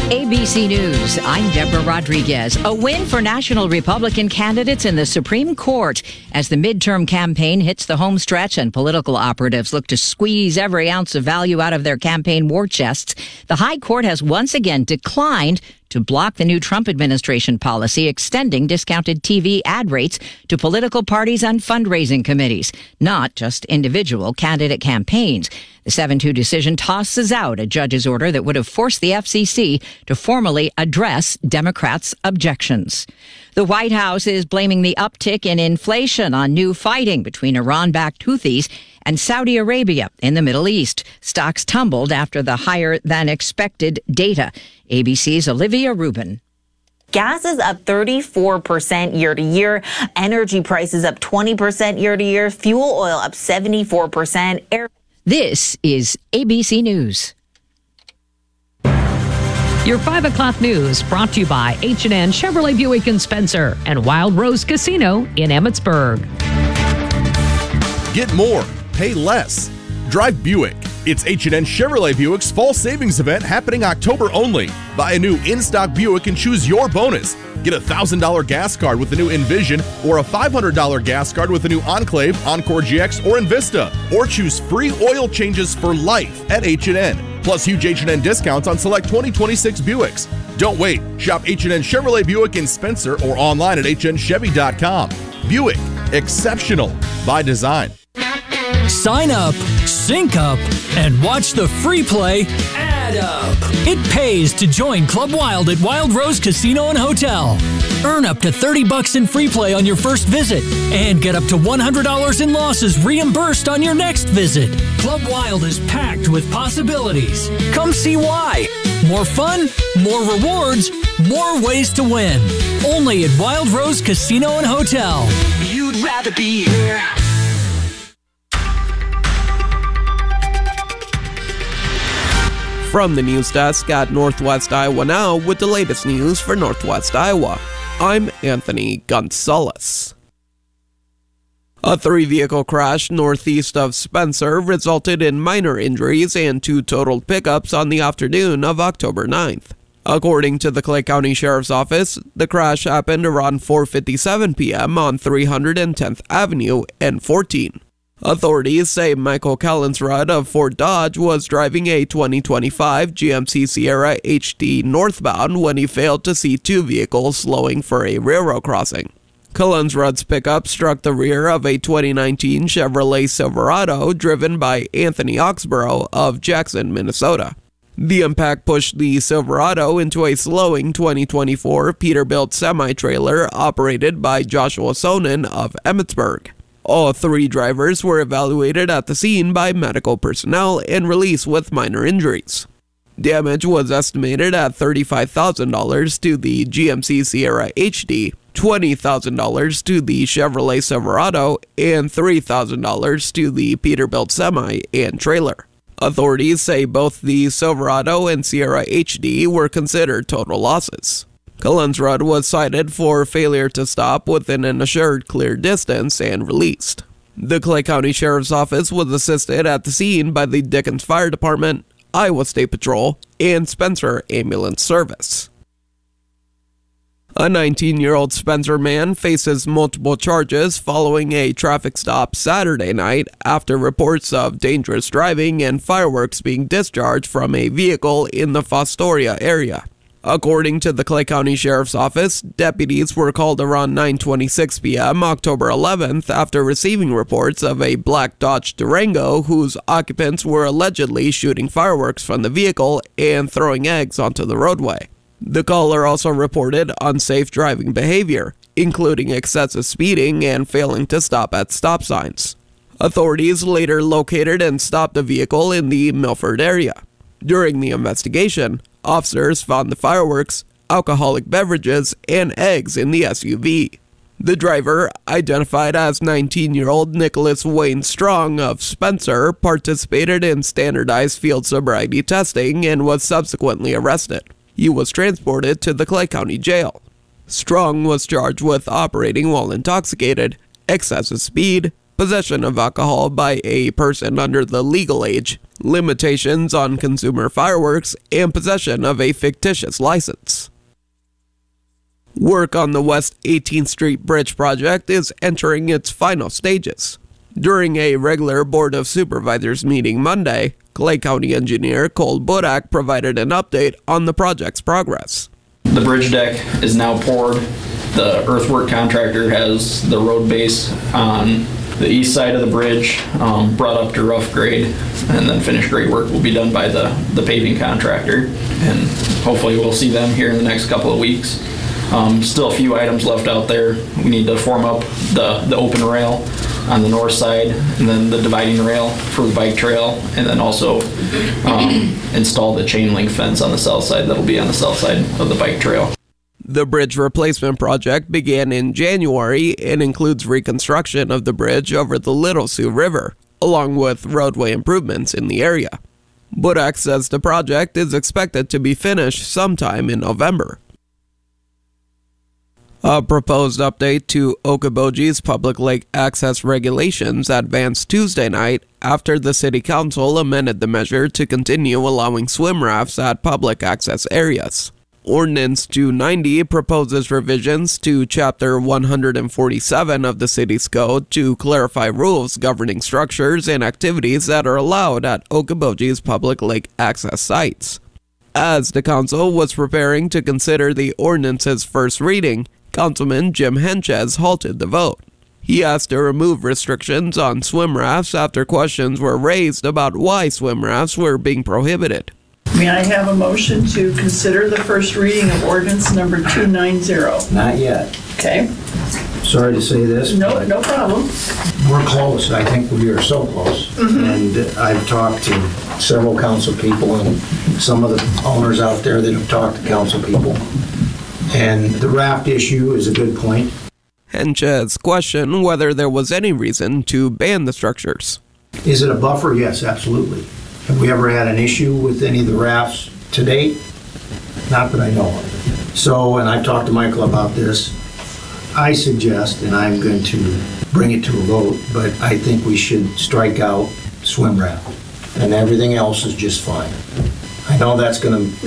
ABC News, I'm Deborah Rodriguez. A win for national Republican candidates in the Supreme Court as the midterm campaign hits the home stretch and political operatives look to squeeze every ounce of value out of their campaign war chests. The High Court has once again declined to block the new Trump administration policy extending discounted TV ad rates to political parties and fundraising committees, not just individual candidate campaigns. The 7-2 decision tosses out a judge's order that would have forced the FCC to formally address Democrats' objections. The White House is blaming the uptick in inflation on new fighting between Iran-backed Houthis and Saudi Arabia in the Middle East. Stocks tumbled after the higher-than-expected data. ABC's Olivia Rubin. Gas is up 34% year to year. Energy prices up 20% year to year. Fuel oil up 74%. This is ABC News. Your 5 o'clock news brought to you by H&N Chevrolet Buick in Spencer and Wild Rose Casino in Emmitsburg. Get more, pay less. Drive Buick. It's H&N Chevrolet Buick's fall savings event happening October only. Buy a new in-stock Buick and choose your bonus. Get a $1,000 gas card with the new Envision or a $500 gas card with the new Enclave, Encore GX, or Envista. Or choose free oil changes for life at H&N. Plus huge H&N discounts on select 2026 Buicks. Don't wait. Shop H&N Chevrolet Buick in Spencer or online at hnchevy.com. Buick. Exceptional by design. Sign up, sync up, and watch the free play Add Up. It pays to join Club Wild at Wild Rose Casino and Hotel. Earn up to $30 in free play on your first visit and get up to $100 in losses reimbursed on your next visit. Club Wild is packed with possibilities. Come see why. More fun, more rewards, more ways to win. Only at Wild Rose Casino and Hotel. You'd rather be here. From the news desk at Northwest Iowa Now with the latest news for Northwest Iowa. I'm Anthony Gonzalez. A 3-vehicle crash northeast of Spencer resulted in minor injuries and 2 totaled pickups on the afternoon of October 9th. According to the Clay County Sheriff's Office, the crash happened around 4:57 p.m. on 310th Avenue and 14. Authorities say Michael Callinsrud of Fort Dodge was driving a 2025 GMC Sierra HD northbound when he failed to see 2 vehicles slowing for a railroad crossing. Callinsrud's pickup struck the rear of a 2019 Chevrolet Silverado driven by Anthony Oxborough of Jackson, Minnesota. The impact pushed the Silverado into a slowing 2024 Peterbilt semi-trailer operated by Joshua Sonnen of Emmitsburg. All 3 drivers were evaluated at the scene by medical personnel and released with minor injuries. Damage was estimated at $35,000 to the GMC Sierra HD, $20,000 to the Chevrolet Silverado, and $3,000 to the Peterbilt semi and trailer. Authorities say both the Silverado and Sierra HD were considered total losses. Callinsrud was cited for failure to stop within an assured clear distance and released. The Clay County Sheriff's Office was assisted at the scene by the Dickens Fire Department, Iowa State Patrol, and Spencer Ambulance Service. A 19-year-old Spencer man faces multiple charges following a traffic stop Saturday night after reports of dangerous driving and fireworks being discharged from a vehicle in the Fostoria area. According to the Clay County Sheriff's Office, deputies were called around 9:26 p.m. October 11th after receiving reports of a black Dodge Durango whose occupants were allegedly shooting fireworks from the vehicle and throwing eggs onto the roadway. The caller also reported unsafe driving behavior, including excessive speeding and failing to stop at stop signs. Authorities later located and stopped the vehicle in the Milford area. During the investigation, officers found the fireworks, alcoholic beverages, and eggs in the SUV. The driver, identified as 19-year-old Nicholas Wayne Strong of Spencer, participated in standardized field sobriety testing and was subsequently arrested. He was transported to the Clay County Jail. Strong was charged with operating while intoxicated, excessive speed, possession of alcohol by a person under the legal age, limitations on consumer fireworks, and possession of a fictitious license. Work on the West 18th Street Bridge project is entering its final stages. During a regular Board of Supervisors meeting Monday, Clay County engineer Cole Budak provided an update on the project's progress. The bridge deck is now poured. The earthwork contractor has the road base on the east side of the bridge brought up to rough grade, and then finished grade work will be done by the paving contractor, and hopefully we'll see them here in the next couple of weeks. Still a few items left out there. We need to form up the open rail on the north side, and then the dividing rail for the bike trail, and then also install the chain link fence on the south side that'll be on the south side of the bike trail. The bridge replacement project began in January and includes reconstruction of the bridge over the Little Sioux River, along with roadway improvements in the area. Budak says the project is expected to be finished sometime in November. A proposed update to Okoboji's public lake access regulations advanced Tuesday night after the City Council amended the measure to continue allowing swim rafts at public access areas. Ordinance 290 proposes revisions to Chapter 147 of the city's code to clarify rules governing structures and activities that are allowed at Okoboji's public lake access sites. As the council was preparing to consider the ordinance's first reading, Councilman Jim Henches halted the vote. He asked to remove restrictions on swim rafts after questions were raised about why swim rafts were being prohibited. May I have a motion to consider the first reading of ordinance number 290? Not yet. Okay. Sorry to say this. No problem. We're close. I think we are so close. And I've talked to several council people and some of the owners out there that have talked to council people. And the raft issue is a good point. Henches questioned whether there was any reason to ban the structures. Is it a buffer? Yes, absolutely. Have we ever had an issue with any of the rafts to date? Not that I know of. So, and I've talked to Michael about this, I suggest, and I'm going to bring it to a vote, but I think we should strike out swim raft. And everything else is just fine. I know that's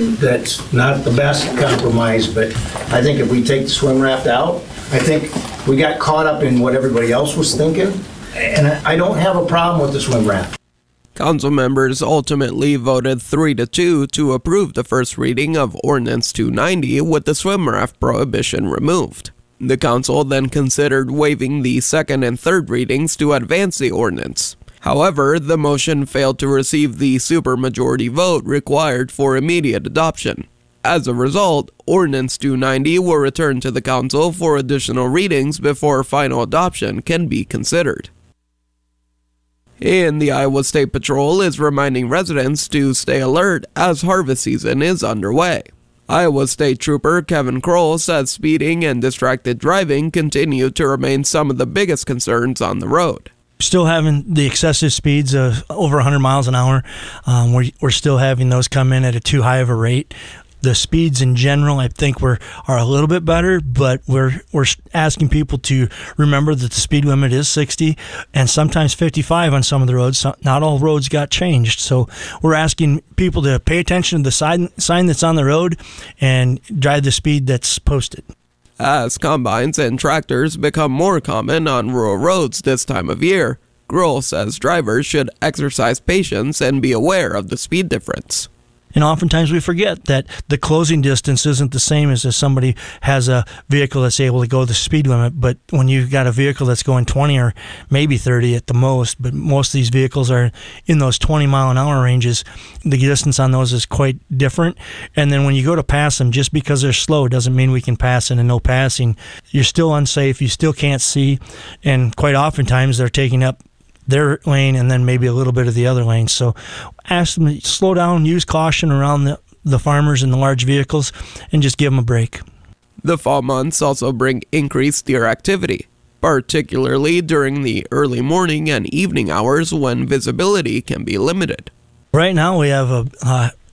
not the best compromise, but I think if we take the swim raft out, I think we got caught up in what everybody else was thinking, and I don't have a problem with the swim raft. Council members ultimately voted 3-2 to approve the first reading of Ordinance 290 with the swim raft prohibition removed. The council then considered waiving the second and third readings to advance the ordinance. However, the motion failed to receive the supermajority vote required for immediate adoption. As a result, Ordinance 290 will return to the council for additional readings before final adoption can be considered. And the Iowa State Patrol is reminding residents to stay alert as harvest season is underway. Iowa State Trooper Kevin Kroll says speeding and distracted driving continue to remain some of the biggest concerns on the road. Still having the excessive speeds of over 100 miles an hour. We're still having those come in at a too high of a rate. The speeds in general, I think, are a little bit better, but we're asking people to remember that the speed limit is 60 and sometimes 55 on some of the roads. Not all roads got changed, so we're asking people to pay attention to the sign that's on the road and drive the speed that's posted. As combines and tractors become more common on rural roads this time of year, Grohl says drivers should exercise patience and be aware of the speed difference. And oftentimes we forget that the closing distance isn't the same as if somebody has a vehicle that's able to go the speed limit. But when you've got a vehicle that's going 20 or maybe 30 at the most, but most of these vehicles are in those 20 mile an hour ranges, the distance on those is quite different. And then when you go to pass them, just because they're slow doesn't mean we can pass in a no passing. You're still unsafe. You still can't see. And quite oftentimes they're taking up their lane and then maybe a little bit of the other lane. So ask them to slow down, use caution around the farmers and the large vehicles, and just give them a break. The fall months also bring increased deer activity, particularly during the early morning and evening hours when visibility can be limited. Right now we have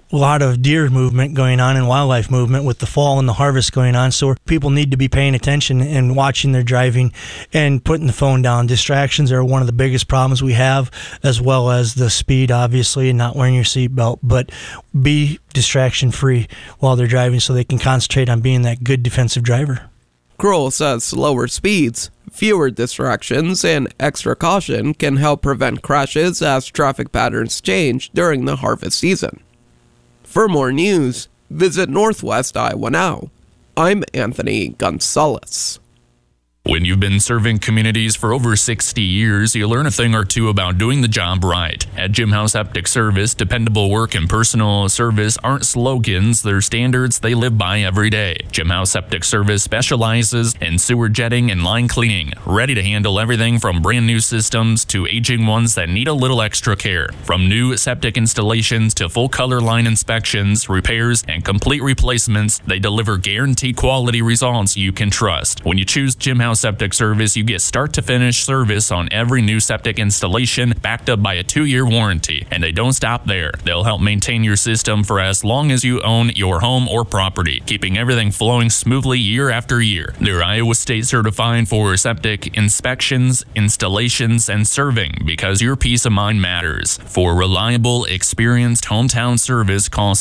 lot of deer movement going on and wildlife movement with the fall and the harvest going on. So people need to be paying attention and watching their driving and putting the phone down. Distractions are one of the biggest problems we have, as well as the speed, obviously, and not wearing your seatbelt. But be distraction free while they're driving so they can concentrate on being that good defensive driver. Kroll says slower speeds, fewer distractions, and extra caution can help prevent crashes as traffic patterns change during the harvest season. For more news, visit Northwest Iowa Now. I'm Anthony Gonzalez. When you've been serving communities for over 60 years, you learn a thing or two about doing the job right. At Jim Howe Septic Service, dependable work and personal service aren't slogans, they're standards they live by every day. Jim Howe Septic Service specializes in sewer jetting and line cleaning, ready to handle everything from brand new systems to aging ones that need a little extra care. From new septic installations to full color line inspections, repairs, and complete replacements, they deliver guaranteed quality results you can trust. When you choose Jim Howe Septic Service, you get start-to-finish service on every new septic installation, backed up by a 2-year warranty. And they don't stop there. They'll help maintain your system for as long as you own your home or property, keeping everything flowing smoothly year after year. They're Iowa State certified for septic inspections, installations, and serving, because your peace of mind matters. For reliable, experienced hometown service, call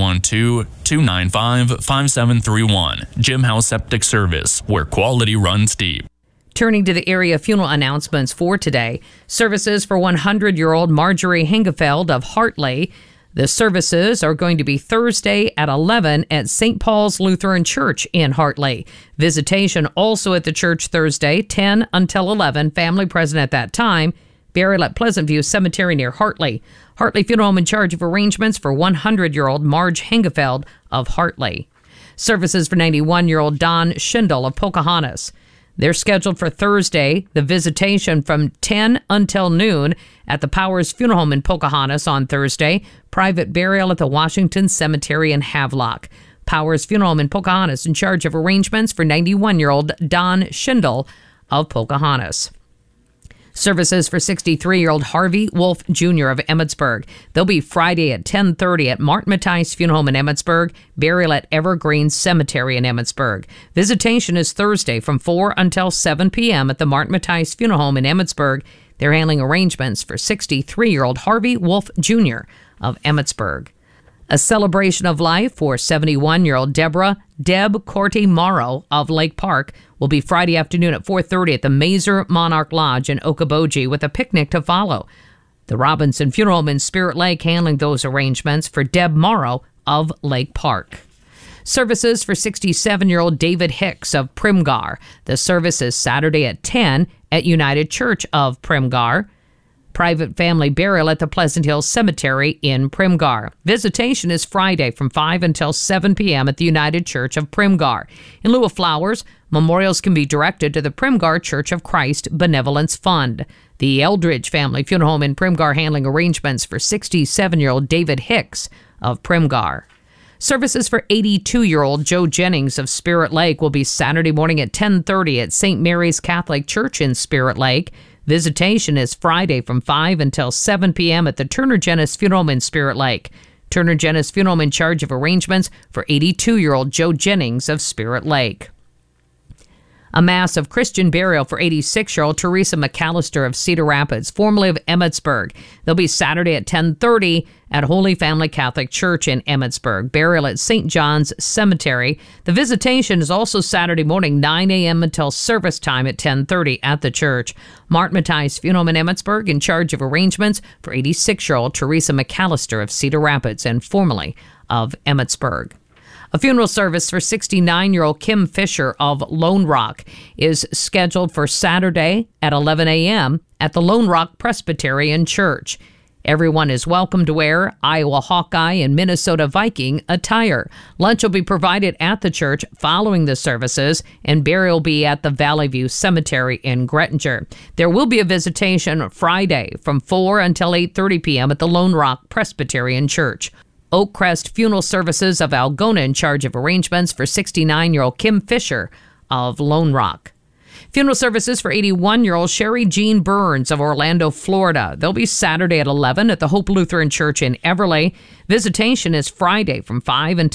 712-295-5731. Jim Howe Septic Service, where quality runs deep. Turning to the area funeral announcements for today, services for 100-year-old Marjorie Hingefeld of Hartley. The services are going to be Thursday at 11 at St. Paul's Lutheran Church in Hartley. Visitation also at the church Thursday, 10 until 11. Family present at that time. Burial at Pleasant View Cemetery near Hartley. Hartley Funeral Home in charge of arrangements for 100-year-old Marge Hingefeld of Hartley. Services for 91-year-old Don Schindel of Pocahontas. They're scheduled for Thursday, the visitation from 10 until noon at the Powers Funeral Home in Pocahontas on Thursday. Private burial at the Washington Cemetery in Havelock. Powers Funeral Home in Pocahontas in charge of arrangements for 91-year-old Don Schindel of Pocahontas. Services for 63-year-old Harvey Wolf Jr. of Emmetsburg. They'll be Friday at 10:30 at Martin Matthijs Funeral Home in Emmetsburg, burial at Evergreen Cemetery in Emmetsburg. Visitation is Thursday from 4 until 7 p.m. at the Martin Matthijs Funeral Home in Emmetsburg. They're handling arrangements for 63-year-old Harvey Wolf Jr. of Emmetsburg. A celebration of life for 71-year-old Deb Corti Morrow of Lake Park will be Friday afternoon at 4:30 at the Mazer Monarch Lodge in Okoboji with a picnic to follow. The Robinson Funeral Home in Spirit Lake handling those arrangements for Deb Morrow of Lake Park. Services for 67-year-old David Hicks of Primgar. The service is Saturday at 10 at United Church of Primgar. Private family burial at the Pleasant Hill Cemetery in Primgar. Visitation is Friday from 5 until 7 p.m. at the United Church of Primgar. In lieu of flowers, memorials can be directed to the Primgar Church of Christ Benevolence Fund. The Eldridge Family Funeral Home in Primgar handling arrangements for 67-year-old David Hicks of Primgar. Services for 82-year-old Joe Jennings of Spirit Lake will be Saturday morning at 10:30 at St. Mary's Catholic Church in Spirit Lake. Visitation is Friday from 5 until 7 p.m. at the Turner Genis Funeral Home in Spirit Lake. Turner Genis Funeral Home in charge of arrangements for 82-year-old Joe Jennings of Spirit Lake. A mass of Christian burial for 86-year-old Teresa McAllister of Cedar Rapids, formerly of Emmetsburg. They'll be Saturday at 10:30 at Holy Family Catholic Church in Emmetsburg. Burial at St. John's Cemetery. The visitation is also Saturday morning, 9 a.m. until service time at 10:30 at the church. Martin Matthijs Funeral Home in Emmetsburg in charge of arrangements for 86-year-old Teresa McAllister of Cedar Rapids and formerly of Emmetsburg. A funeral service for 69-year-old Kim Fisher of Lone Rock is scheduled for Saturday at 11 a.m. at the Lone Rock Presbyterian Church. Everyone is welcome to wear Iowa Hawkeye and Minnesota Viking attire. Lunch will be provided at the church following the services, and burial will be at the Valley View Cemetery in Grettinger. There will be a visitation Friday from 4 until 8:30 p.m. at the Lone Rock Presbyterian Church. Oakcrest Funeral Services of Algona in charge of arrangements for 69-year-old Kim Fisher of Lone Rock. Funeral services for 81-year-old Sherry Jean Burns of Orlando, Florida. They'll be Saturday at 11 at the Hope Lutheran Church in Everly. Visitation is Friday from 5 until